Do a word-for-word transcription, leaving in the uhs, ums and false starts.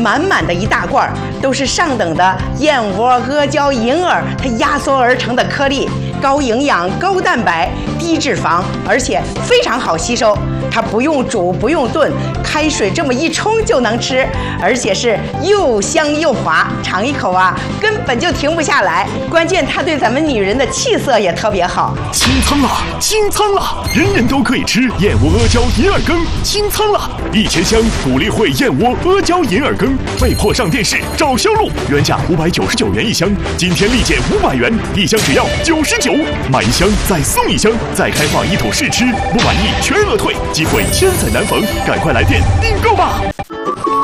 满满的一大罐，都是上等的燕窝、阿胶、银耳它压缩而成的颗粒，高营养、高蛋白、低脂肪，而且非常好吸收。它不用煮，不用炖，开水这么一冲就能吃，而且是又香又滑，尝一口啊，根本就停不下来。关键它对咱们女人的气色也特别好。 清仓了，清仓了，人人都可以吃燕窝阿胶银耳羹，清仓了！一千箱鼓励会燕窝阿胶银耳羹，被迫上电视找销路，原价五百九十九元一箱，今天立减五百元，一箱只要九十九，买一箱再送一箱，再开放一桶试吃，不满意全额退，机会千载难逢，赶快来电订购吧！